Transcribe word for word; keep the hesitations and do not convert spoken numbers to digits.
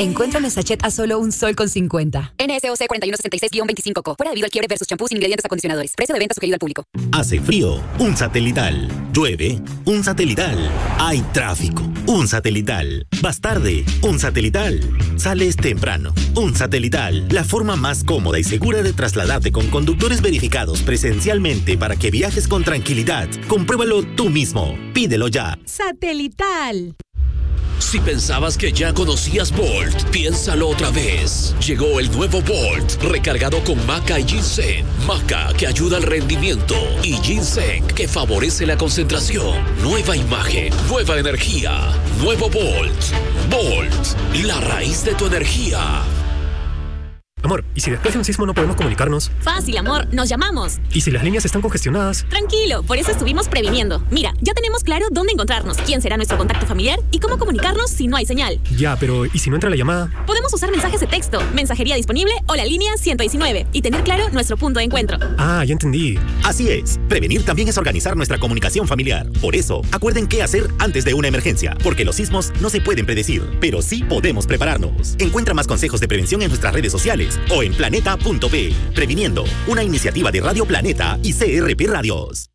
Encuentra el sachet a solo un sol con cincuenta. N S O C cuatro uno seis seis guión veinticinco C O. Fuera debido al quiebre versus champús sin ingredientes acondicionadores. Precio de venta sugerido al público. Hace frío, un Satelital. Llueve, un Satelital. Hay tráfico, un Satelital. Vas tarde, un Satelital. Sales temprano, un Satelital. La forma más cómoda y segura de trasladarte con conductores verificados presencialmente para que viajes con tranquilidad. Compruébalo tú mismo. Pídelo ya. Satelital. Si pensabas que ya conocías Volt, piénsalo otra vez. Llegó el nuevo Volt, recargado con maca y ginseng. Maca, que ayuda al rendimiento, y ginseng, que favorece la concentración. Nueva imagen, nueva energía. Nuevo Volt. Volt, la raíz de tu energía. Amor, ¿y si después de un sismo no podemos comunicarnos? Fácil, amor, nos llamamos. ¿Y si las líneas están congestionadas? Tranquilo, por eso estuvimos previniendo. Mira, ya tenemos claro dónde encontrarnos, quién será nuestro contacto familiar y cómo comunicarnos si no hay señal. Ya, pero ¿y si no entra la llamada? Podemos usar mensajes de texto, mensajería disponible o la línea ciento diecinueve y tener claro nuestro punto de encuentro. Ah, ya entendí. Así es, prevenir también es organizar nuestra comunicación familiar. Por eso, acuerden qué hacer antes de una emergencia, porque los sismos no se pueden predecir, pero sí podemos prepararnos. Encuentra más consejos de prevención en nuestras redes sociales o en planeta punto p. Previniendo, una iniciativa de Radio Planeta y C R P Radios.